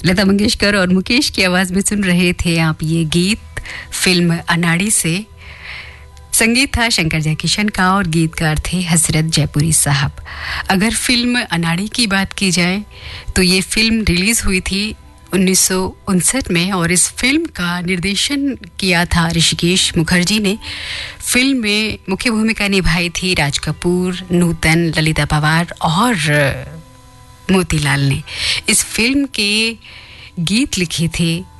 लता मंगेशकर और मुकेश की आवाज में सुन रहे थे आप ये गीत फिल्म अनाड़ी से। संगीत था शंकर जयकिशन का और गीतकार थे हसरत जयपुरी साहब। अगर फिल्म अनाड़ी की बात की जाए तो ये फिल्म रिलीज हुई थी 1959 में और इस फिल्म का निर्देशन किया था ऋषिकेश मुखर्जी ने। फिल्म में मुख्य भूमिका निभाई थी राज कपूर, नूतन, ललिता पवार और मोतीलाल ने। इस फिल्म के गीत लिखे थे